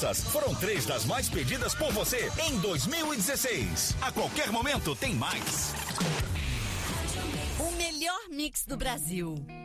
Essas foram 3 das mais pedidas por você em 2016. A qualquer momento tem mais. O melhor mix do Brasil.